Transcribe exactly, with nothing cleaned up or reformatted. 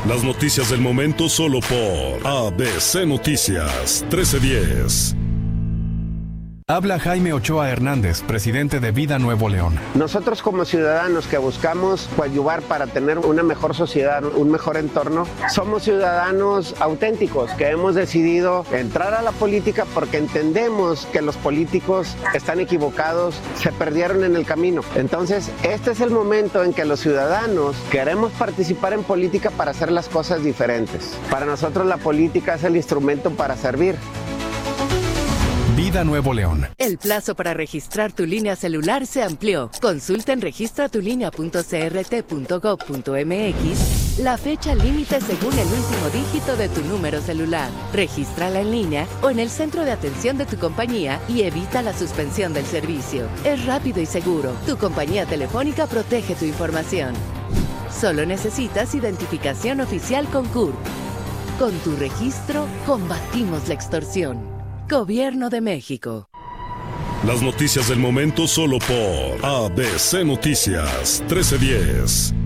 Las noticias del momento solo por A B C Noticias trece diez. Habla Jaime Ochoa Hernández, presidente de Vida Nuevo León. Nosotros como ciudadanos que buscamos coadyuvar para tener una mejor sociedad, un mejor entorno, somos ciudadanos auténticos que hemos decidido entrar a la política porque entendemos que los políticos están equivocados, se perdieron en el camino. Entonces, este es el momento en que los ciudadanos queremos participar en política para hacer las cosas diferentes. Para nosotros la política es el instrumento para servir. Vida Nuevo León. El plazo para registrar tu línea celular se amplió. Consulta en registra tu línea punto c r t punto gov punto m x la fecha límite según el último dígito de tu número celular. Regístrala en línea o en el centro de atención de tu compañía y evita la suspensión del servicio. Es rápido y seguro. Tu compañía telefónica protege tu información. Solo necesitas identificación oficial con C U R P. Con tu registro, combatimos la extorsión. Gobierno de México. Las noticias del momento solo por A B C Noticias trece diez.